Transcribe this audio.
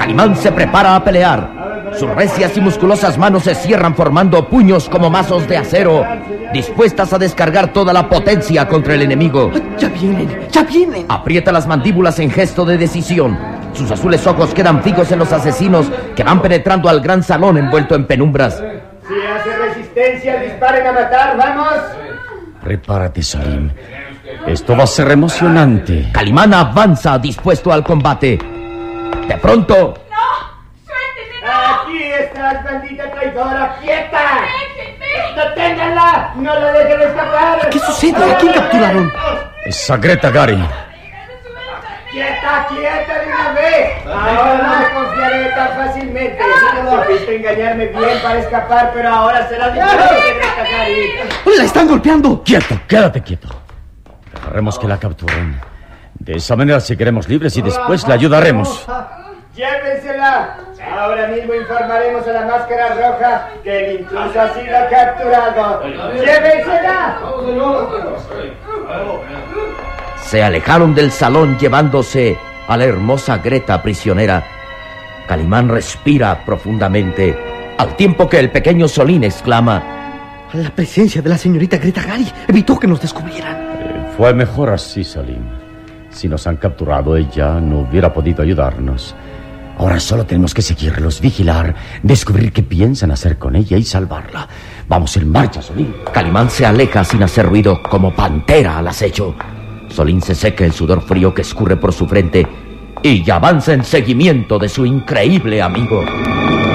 Calimán se prepara a pelear. Sus recias y musculosas manos se cierran formando puños como mazos de acero, dispuestas a descargar toda la potencia contra el enemigo. ¡Ya vienen! ¡Ya vienen! Aprieta las mandíbulas en gesto de decisión. Sus azules ojos quedan fijos en los asesinos que van penetrando al gran salón envuelto en penumbras. Si hace resistencia, disparen a matar, ¡vamos! Prepárate, Salim. Esto va a ser emocionante. Calimán avanza dispuesto al combate. De pronto... ¡Aquí estás, bandita traidora! ¡Quieta! ¡Deténganla! ¡No la dejen escapar! ¿Qué sucede? ¿A quién capturaron? Esa Greta Gary. ¡Quieta, quieta de una vez! Ahora no me confiaré tan fácilmente. Supiste engañarme bien para escapar, pero ahora será diferente, Greta Gary. ¡La están golpeando! ¡Quieto! ¡Quédate quieto! Dejaremos que la capturen. De esa manera seguiremos libres y después la ayudaremos. ¡Llévensela! Ahora mismo informaremos a la Máscara Roja que el intruso ha sido capturado. ¡Llévensela! Se alejaron del salón llevándose a la hermosa Greta prisionera. Calimán respira profundamente, al tiempo que el pequeño Solín exclama: La presencia de la señorita Greta Gary evitó que nos descubrieran. Fue mejor así, Salim. Si nos han capturado, ella no hubiera podido ayudarnos. Ahora solo tenemos que seguirlos, vigilar, descubrir qué piensan hacer con ella y salvarla. Vamos en marcha, Solín. Calimán se aleja sin hacer ruido, como pantera al acecho. Solín se seca el sudor frío que escurre por su frente y avanza en seguimiento de su increíble amigo.